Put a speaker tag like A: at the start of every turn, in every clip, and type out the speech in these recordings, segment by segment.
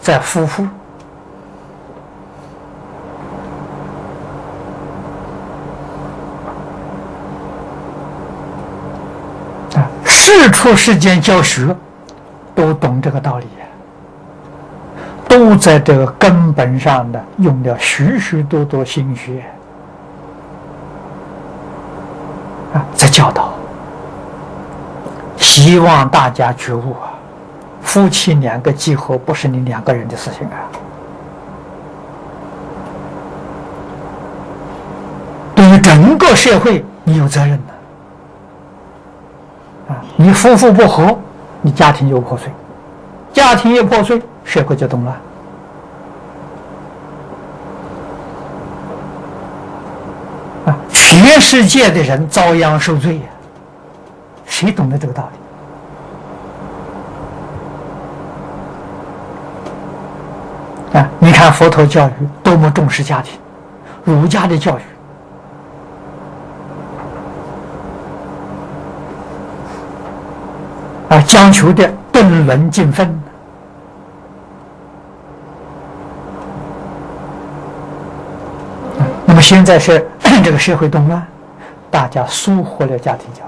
A: 在夫妇。世出世间教学都懂这个道理，都在这个根本上的用了许许多多心血在教导，希望大家觉悟夫妻两个结合不是你两个人的事情对于整个社会你有责任的。你夫妇不和，你家庭就破碎，家庭一破碎，社会就动乱。全世界的人遭殃受罪呀，谁懂得这个道理？你看佛陀教育多么重视家庭，儒家的教育。讲求的顿伦尽分。那么现在是这个社会动乱，大家疏忽了家庭教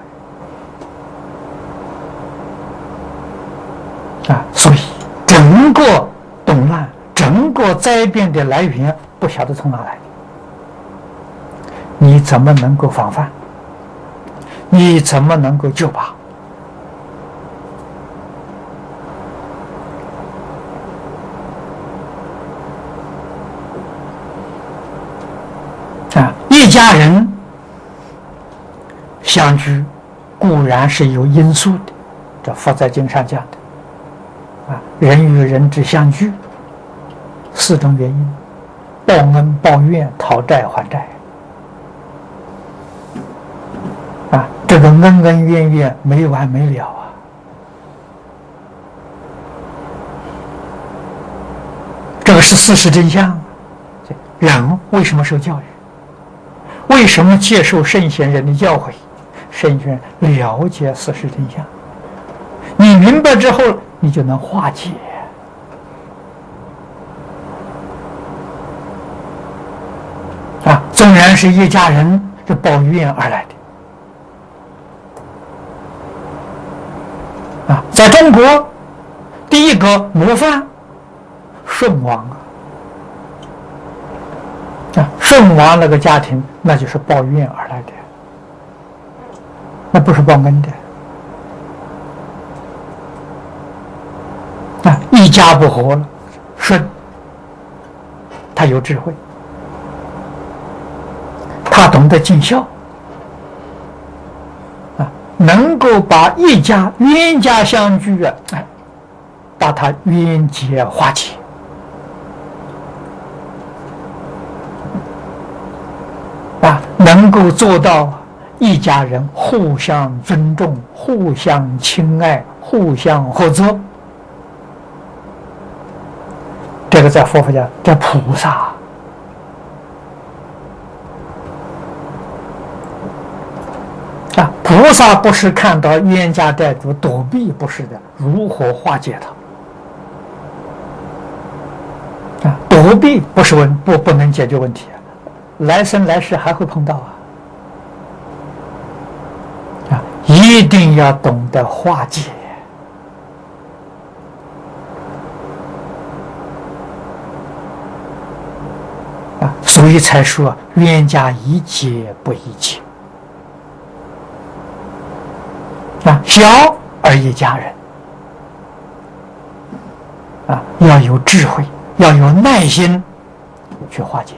A: 育所以整个动乱、整个灾变的来源不晓得从哪来，你怎么能够防范？你怎么能够救拔？一家人相聚固然是有因素的，这佛在经上讲的人与人之相聚4种原因：报恩、报怨、讨债、还债这个恩恩怨怨没完没了这个是事实真相。人为什么受教育？为什么接受圣贤人的教诲？圣贤人了解事实真相，你明白之后，你就能化解纵然是一家人是抱怨而来的在中国第一个模范舜王舜王那个家庭，那就是抱怨而来的，那不是报恩的一家不和了。舜他有智慧，他懂得尽孝能够把一家冤家相聚把他冤结化解能够做到一家人互相尊重、互相亲爱、互相合作，这个在佛法讲叫菩萨菩萨不是看到冤家债主躲避，不是的，如何化解它躲避不是不能解决问题来生来世还会碰到一定要懂得化解所以才说冤家宜解不宜结小而一家人要有智慧，要有耐心去化解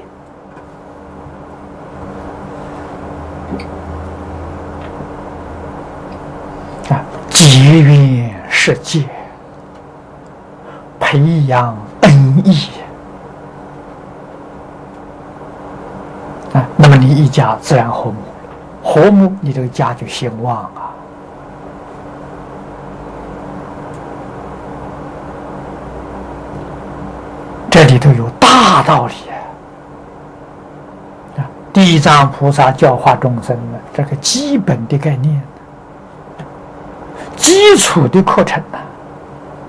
A: 结缘释戒，培养恩义那么你一家自然和睦，和睦你这个家就兴旺这里头有大道理地藏菩萨教化众生的这个基本的概念，基础的课程